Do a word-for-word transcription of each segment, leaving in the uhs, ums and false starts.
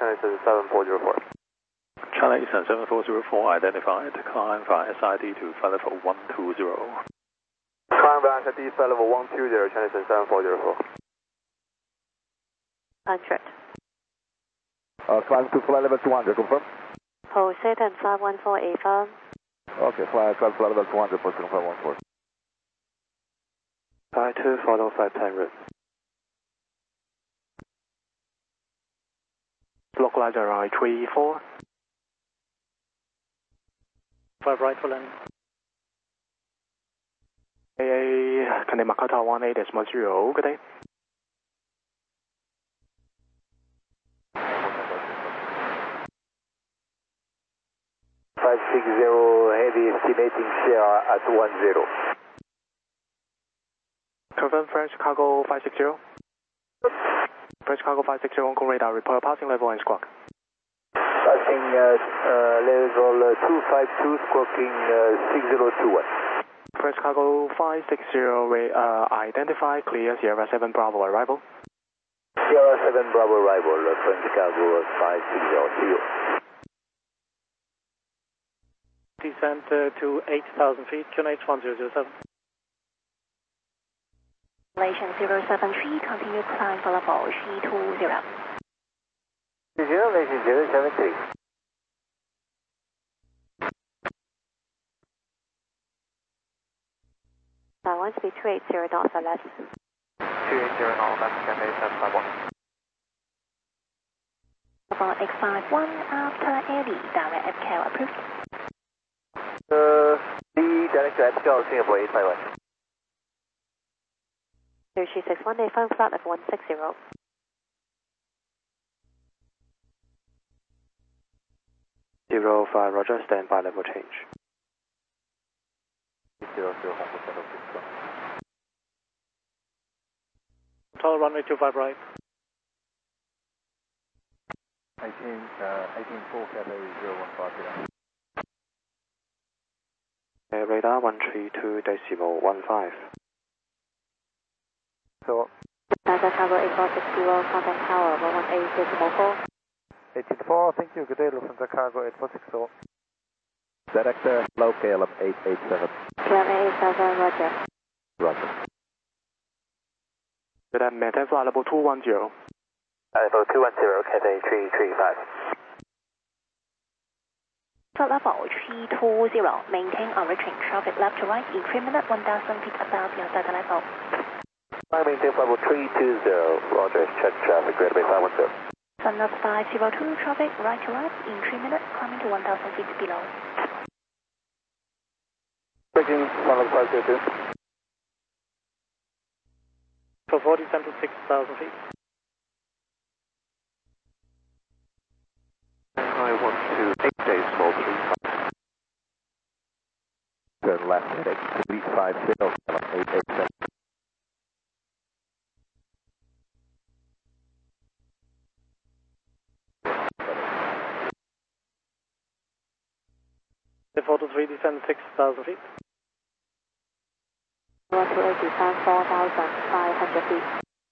China Eastern seven four zero four. China Eastern seven four zero four identified, climb via S I D to flight level one two zero. Climb via S I D flight level one two zero, China Eastern seven four zero four. Unchecked. Uh, climb to flight level two hundred, confirm. Proceed and flight one four eight firm. Okay, fly, climb flight level two hundred, proceed flight one four. Flight two, follow flight ten route. Localizer I three four. Five right for landing. A A, can they mark out one eight decimal zero, good day. five six zero, heavy estimating C R at one zero. Confirm French cargo five six zero. French cargo five six zero, on radar, report passing level and squawk. Passing uh, uh, level uh, two five two, squawking uh, six zero two one. French cargo five six zero, uh, identify, clear Sierra seven Bravo arrival. Sierra seven Bravo arrival, uh, French cargo five six zero, see you. Descent uh, to eight thousand feet, Q N H one zero zero seven. Malaysian zero seven three, continue climb for level three two zero. Zero, Malaysian zero seven three. Taiwan speed two eight zero knots or less. two eight zero knots, left, Cathay seven five one. About X five one after Eddie, direct F K L approved. Uh, the direct to F K L, Singapore eight five one. three three six one, they found flight level one six zero. Zero five, roger, stand by level change. Zero zero, Hong Kong Central six one. Total runway two five right. eighteen, uh, eighteen four, Cathay zero one five zero. Uh, radar one three two decimal one five. So, Delta Cargo eight four six zero, contact tower one one eight decimal four. eighteen four, thank you, good day, Lufthansa Cargo eight four six zero. Z X uh, low K L M eight eight seven. K L M eight eight seven, roger. Roger. Good day, maintain flight level two one zero. level two one zero, Cathay three three five. Flight level three two zero, maintain origin traffic left to right, in three minutes, one thousand feet above your data level. I maintain level three two zero, roger, check traffic, grid bay five one zero. Sunrise five zero two, traffic right to right, in three minutes, climbing to one thousand feet below. Checking Sunrise five zero two. For forty, descent to six thousand feet. I want to eight days small three five. Turn left, heading three five zero, eight eight seven. four two three, descend six thousand feet. one two eight, descend four thousand five hundred feet.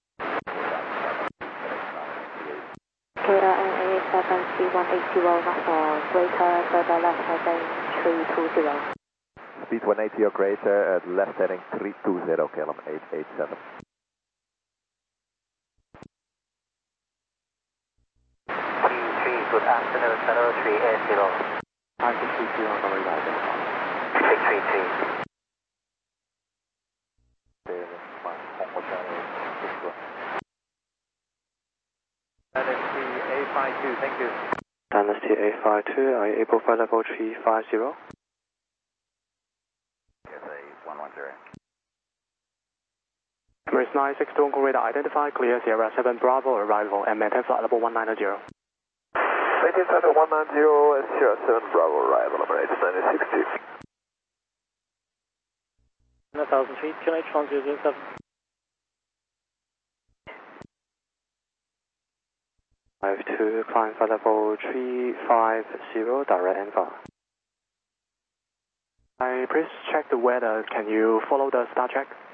K L M eight eight seven, C one eight zero, knots or greater, further left heading three two zero. Speed one eighty or greater, at left heading three two zero, K L M eight eight seven. T three, good afternoon, Channel three eight zero. I six three three on the radar identified. six three three. Dynasty A five two, thank you. Dynasty A five two, are you able for level three five zero? Cathay one one zero. Emirates nine six two, on radar identified, clear Sierra seven Bravo arrival and maintain flight level one nine zero. Maintain flight level one nine zero, Sierra seven Bravo arrival, Emirates nine six two. one thousand feet, Q N H one zero zero seven. five two, climb flight level three five zero, direct N V A. I please check the weather. Can you follow the star track?